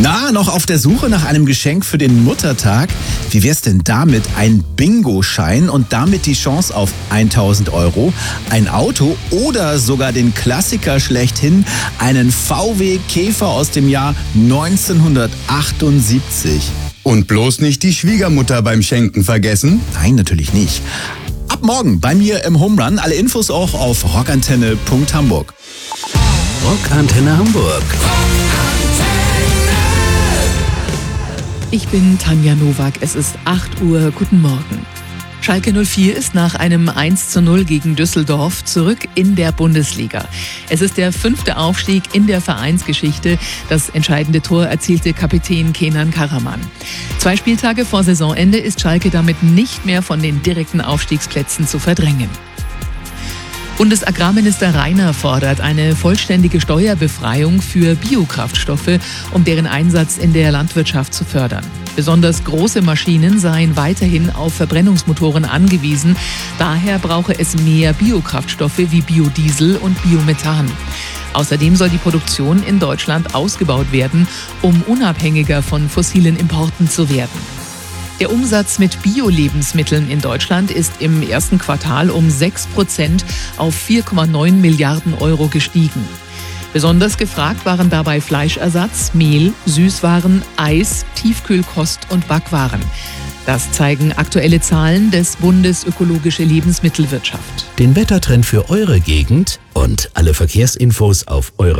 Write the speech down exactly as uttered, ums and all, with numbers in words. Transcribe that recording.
Na, noch auf der Suche nach einem Geschenk für den Muttertag? Wie wär's denn damit? Ein Bingo-Schein und damit die Chance auf tausend Euro, ein Auto oder sogar den Klassiker schlechthin, einen V W Käfer aus dem Jahr neunzehnhundertachtundsiebzig. Und bloß nicht die Schwiegermutter beim Schenken vergessen? Nein, natürlich nicht. Ab morgen bei mir im Home Run. Alle Infos auch auf rockantenne punkt hamburg. Rockantenne Hamburg. Ich bin Tanja Nowak, es ist acht Uhr, guten Morgen. Schalke null vier ist nach einem eins zu null gegen Düsseldorf zurück in der Bundesliga. Es ist der fünfte Aufstieg in der Vereinsgeschichte. Das entscheidende Tor erzielte Kapitän Kenan Karaman. Zwei Spieltage vor Saisonende ist Schalke damit nicht mehr von den direkten Aufstiegsplätzen zu verdrängen. Bundesagrarminister Rainer fordert eine vollständige Steuerbefreiung für Biokraftstoffe, um deren Einsatz in der Landwirtschaft zu fördern. Besonders große Maschinen seien weiterhin auf Verbrennungsmotoren angewiesen. Daher brauche es mehr Biokraftstoffe wie Biodiesel und Biomethan. Außerdem soll die Produktion in Deutschland ausgebaut werden, um unabhängiger von fossilen Importen zu werden. Der Umsatz mit Bio-Lebensmitteln in Deutschland ist im ersten Quartal um sechs Prozent auf vier Komma neun Milliarden Euro gestiegen. Besonders gefragt waren dabei Fleischersatz, Mehl, Süßwaren, Eis, Tiefkühlkost und Backwaren. Das zeigen aktuelle Zahlen des Bundes Ökologische Lebensmittelwirtschaft. Den Wettertrend für eure Gegend und alle Verkehrsinfos auf eurer